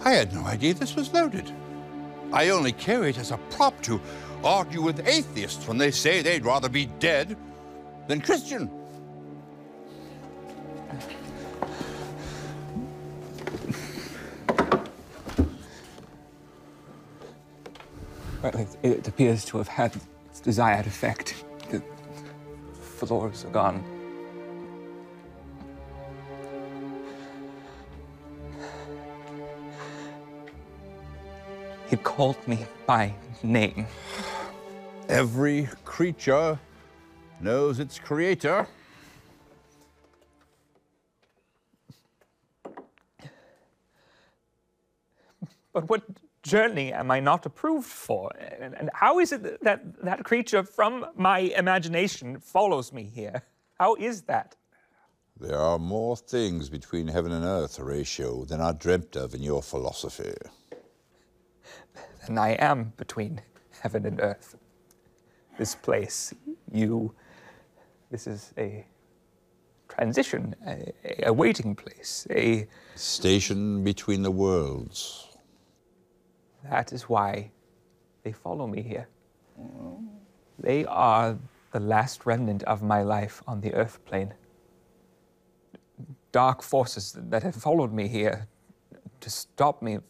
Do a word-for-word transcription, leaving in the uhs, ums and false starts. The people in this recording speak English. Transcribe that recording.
I had no idea this was loaded. I only carry it as a prop to argue with atheists when they say they'd rather be dead than Christian. Well, it, it appears to have had its desired effect. The floors are gone. He called me by name. Every creature knows its creator. But what journey am I not approved for? And, and how is it that that creature from my imagination follows me here? How is that? There are more things between heaven and earth, Horatio, than are dreamt of in your philosophy. Then I am between heaven and earth. This place, you, this is a transition, a, a waiting place, a... Station between the worlds. That is why they follow me here. They are the last remnant of my life on the earth plane. Dark forces that have followed me here to stop me